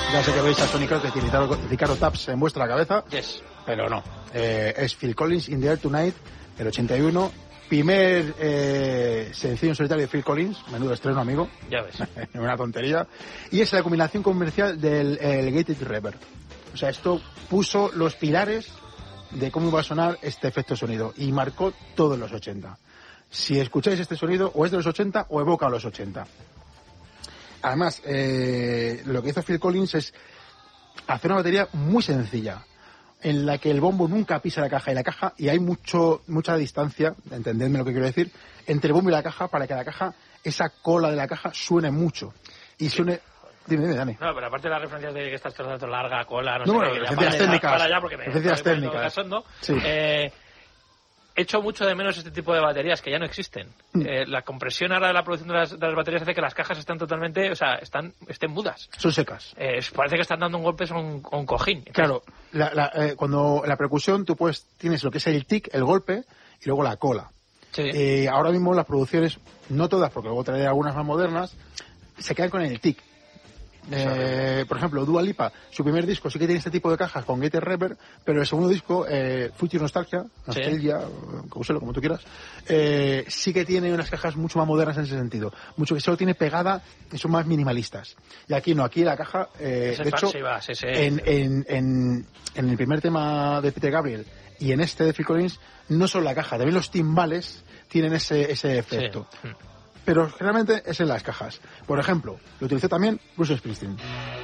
Ya sé que veis a Tony Clark que tiene Ricardo Taps en vuestra cabeza, Yes. pero no. Es Phil Collins, In the Air Tonight, el 81. Primer sencillo en solitario de Phil Collins, menudo estreno, amigo. Ya ves. Una tontería. Y es la combinación comercial del Gated Reverb. O sea, esto puso los pilares de cómo iba a sonar este efecto sonido y marcó todos los 80. Si escucháis este sonido, o es de los 80 o evoca a los 80. Además, lo que hizo Phil Collins es hacer una batería muy sencilla, en la que el bombo nunca pisa la caja y hay mucha distancia, entendedme lo que quiero decir, entre el bombo y la caja, para que la caja, esa cola de la caja, suene mucho. Y suene... Dime, Dani. No, pero aparte de las referencias de que estás tratando larga cola, referencias técnicas. Para ya porque referencias técnicas. Sí. Echo mucho de menos este tipo de baterías que ya no existen. La compresión ahora de la producción de las baterías hace que las cajas estén totalmente, estén mudas. Son secas. Parece que están dando un golpe con cojín. Claro, cuando la percusión tú tienes lo que es el tic, el golpe, y luego la cola. Sí. Ahora mismo las producciones, no todas, porque luego traeré algunas más modernas, se quedan con el tic. Por ejemplo, Dua Lipa, su primer disco sí que tiene este tipo de cajas con Gated Reverb, pero el segundo disco, Future Nostalgia, como tú quieras, sí que tiene unas cajas mucho más modernas en ese sentido, mucho que solo tiene pegada y son más minimalistas. Y aquí no, aquí la caja, de hecho, en el primer tema de Peter Gabriel y en este de Phil Collins, no solo la caja, también los timbales tienen ese efecto. Sí. Pero generalmente es en las cajas. Por ejemplo, lo utilizó también Bruce Springsteen.